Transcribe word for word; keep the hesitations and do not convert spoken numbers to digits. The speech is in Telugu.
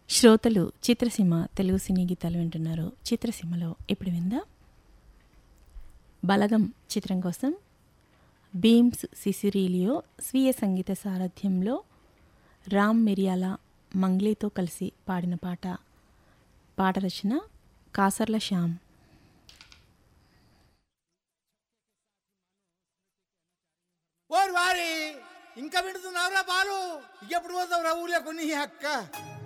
శ్రోతలు చిత్రసీమ తెలుగు సినీ గీతాలు వింటున్నారు. చిత్రసీమలో ఇప్పుడు విందా బలగం చిత్రం కోసం బీమ్స్ సిసిరీలియో స్వీయ సంగీత సారథ్యంలో రామ్ మిరియాల మంగ్లీతో కలిసి పాడిన పాట. పాట రచన కాసర్ల శ్యామ్. ఓరి వారి ఇంకా వింటున్నావురా బాలు, ఎప్పుడు పోతావు రా ఊళ్ళో కొన్ని అక్క